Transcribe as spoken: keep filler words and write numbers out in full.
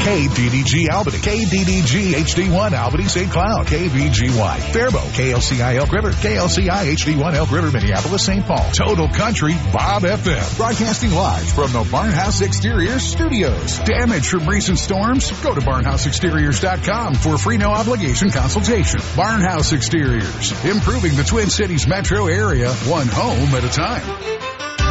K D D G Albany, K D D G H D one Albany Saint Cloud, K V G Y Faribault, K L C I Elk River, K L C I H D one Elk River, Minneapolis, Saint Paul. Total Country Bob F M. Broadcasting live from the Barnhouse Exteriors Studios. Damage from recent storms? Go to barnhouse exteriors dot com for a free no obligation consultation. Barnhouse Exteriors, improving the Twin Cities metro area one home at a time.